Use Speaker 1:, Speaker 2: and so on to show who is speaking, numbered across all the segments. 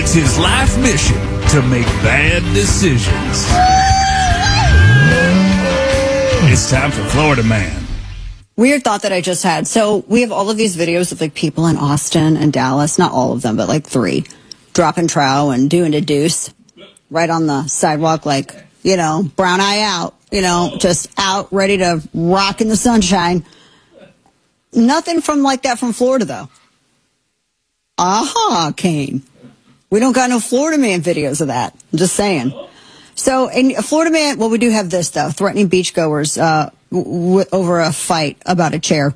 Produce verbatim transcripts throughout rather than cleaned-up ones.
Speaker 1: It's his life mission to make bad decisions. It's time for Florida Man.
Speaker 2: Weird thought that I just had. So we have all of these videos of like people in Austin and Dallas, not all of them, but like three, dropping trow and doing a deuce right on the sidewalk, like, you know, brown eye out, you know, just out, ready to rock in the sunshine. Nothing from like that from Florida, though. Aha, Kane. We don't got no Florida Man videos of that. I'm just saying. So, in Florida Man, well, we do have this, though, threatening beachgoers uh, w- over a fight about a chair.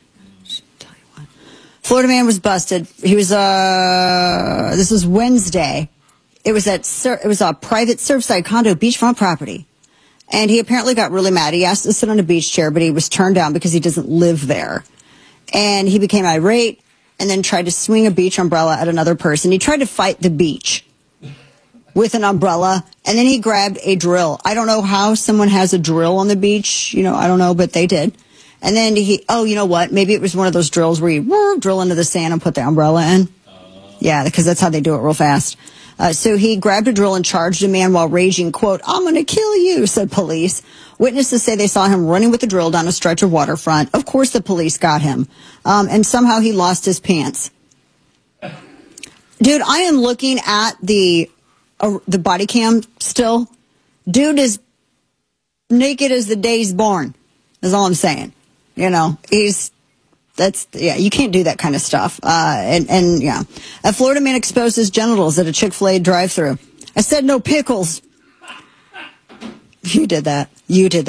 Speaker 2: Florida Man was busted. He was, uh, this was Wednesday. It was at, Sur- it was a private Surfside condo beachfront property. And he apparently got really mad. He asked to sit on a beach chair, but he was turned down because he doesn't live there. And he became irate and then tried to swing a beach umbrella at another person. He tried to fight the beach with an umbrella, and then he grabbed a drill. I don't know how someone has a drill on the beach. You know, I don't know, but they did. And then he, oh, you know what? Maybe it was one of those drills where you whoa, drill into the sand and put the umbrella in. Yeah, because that's how they do it real fast. Uh, so he grabbed a drill and charged a man while raging, quote, "I'm going to kill you," said police. Witnesses say they saw him running with the drill down a stretch of waterfront. Of course the police got him. Um, and somehow he lost his pants. Dude, I am looking at the uh, the body cam still. Dude is naked as the day he's born, is all I'm saying. You know, he's... That's, yeah, you can't do that kind of stuff. Uh, and, and, yeah. A Florida man exposed his genitals at a Chick-fil-A drive-thru. I said no pickles. You did that. You did that.